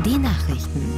Die Nachrichten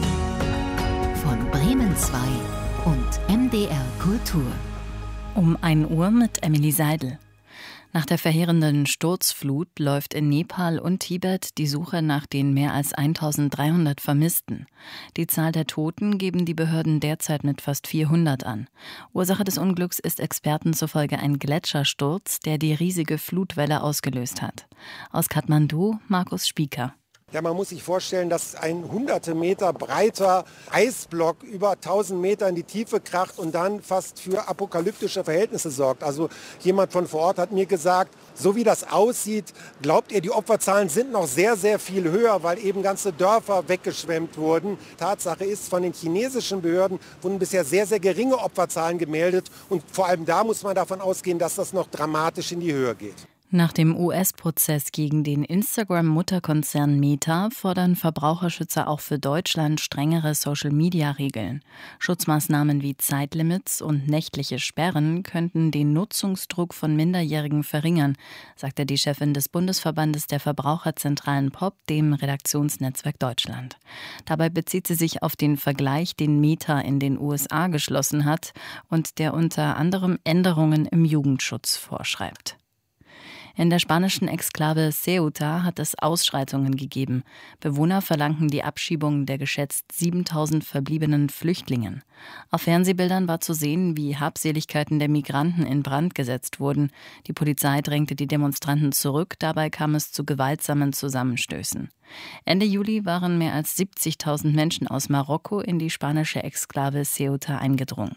von Bremen 2 und MDR Kultur. Um 1 Uhr mit Emily Seidel. Nach der verheerenden Sturzflut läuft in Nepal und Tibet die Suche nach den mehr als 1300 Vermissten. Die Zahl der Toten geben die Behörden derzeit mit fast 400 an. Ursache des Unglücks ist Experten zufolge ein Gletschersturz, der die riesige Flutwelle ausgelöst hat. Aus Kathmandu, Markus Spieker. Ja, man muss sich vorstellen, dass ein hunderte Meter breiter Eisblock über 1000 Meter in die Tiefe kracht und dann fast für apokalyptische Verhältnisse sorgt. Also jemand von vor Ort hat mir gesagt, so wie das aussieht, glaubt ihr, die Opferzahlen sind noch sehr, sehr viel höher, weil eben ganze Dörfer weggeschwemmt wurden. Tatsache ist, von den chinesischen Behörden wurden bisher sehr, sehr geringe Opferzahlen gemeldet. Und vor allem da muss man davon ausgehen, dass das noch dramatisch in die Höhe geht. Nach dem US-Prozess gegen den Instagram-Mutterkonzern Meta fordern Verbraucherschützer auch für Deutschland strengere Social-Media-Regeln. Schutzmaßnahmen wie Zeitlimits und nächtliche Sperren könnten den Nutzungsdruck von Minderjährigen verringern, sagte die Chefin des Bundesverbandes der Verbraucherzentralen POP, dem Redaktionsnetzwerk Deutschland. Dabei bezieht sie sich auf den Vergleich, den Meta in den USA geschlossen hat und der unter anderem Änderungen im Jugendschutz vorschreibt. In der spanischen Exklave Ceuta hat es Ausschreitungen gegeben. Bewohner verlangten die Abschiebung der geschätzt 7000 verbliebenen Flüchtlingen. Auf Fernsehbildern war zu sehen, wie Habseligkeiten der Migranten in Brand gesetzt wurden. Die Polizei drängte die Demonstranten zurück, dabei kam es zu gewaltsamen Zusammenstößen. Ende Juli waren mehr als 70.000 Menschen aus Marokko in die spanische Exklave Ceuta eingedrungen.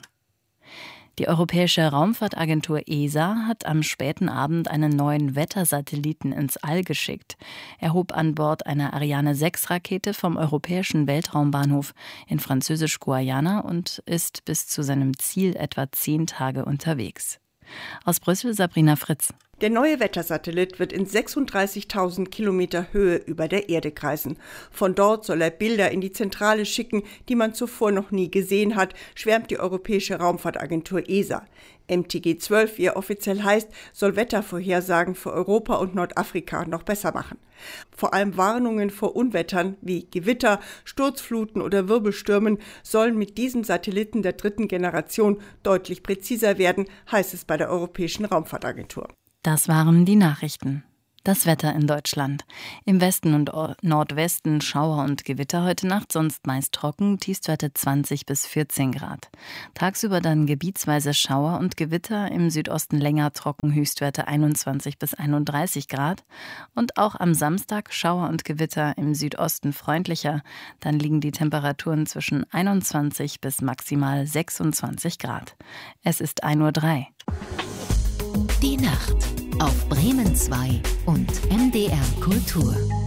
Die Europäische Raumfahrtagentur ESA hat am späten Abend einen neuen Wettersatelliten ins All geschickt. Er hob an Bord einer Ariane-6-Rakete vom Europäischen Weltraumbahnhof in Französisch-Guayana und ist bis zu seinem Ziel etwa 10 Tage unterwegs. Aus Brüssel Sabrina Fritz. Der neue Wettersatellit wird in 36.000 Kilometer Höhe über der Erde kreisen. Von dort soll er Bilder in die Zentrale schicken, die man zuvor noch nie gesehen hat, schwärmt die Europäische Raumfahrtagentur ESA. MTG-12, wie er offiziell heißt, soll Wettervorhersagen für Europa und Nordafrika noch besser machen. Vor allem Warnungen vor Unwettern wie Gewitter, Sturzfluten oder Wirbelstürmen sollen mit diesem Satelliten der 3. Generation deutlich präziser werden, heißt es bei der Europäischen Raumfahrtagentur. Das waren die Nachrichten. Das Wetter in Deutschland. Im Westen und Nordwesten Schauer und Gewitter heute Nacht, sonst meist trocken, Tiefstwerte 20 bis 14 Grad. Tagsüber dann gebietsweise Schauer und Gewitter, im Südosten länger trocken, Höchstwerte 21 bis 31 Grad. Und auch am Samstag Schauer und Gewitter, im Südosten freundlicher. Dann liegen die Temperaturen zwischen 21 bis maximal 26 Grad. Es ist 1:03 Uhr. Die Nacht auf Bremen 2 und MDR Kultur.